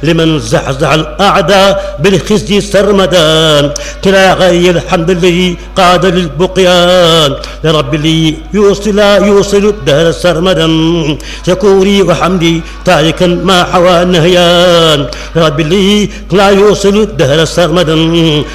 لمن زحزح الأعداء بالخزي سرمدا تلا غي الحمد الذي قاد للبقيان لرب لي يوصل الدهر سرمدا شكوري وحمدي تاركا ما حوى النهيان رب لي لا يوصل الدهر سرمدا